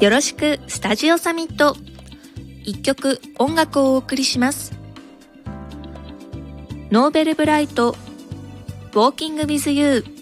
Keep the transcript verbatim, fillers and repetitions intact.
よろしくスタジオサミット。一曲音楽をお送りします。ノーベルブライト Walking with You。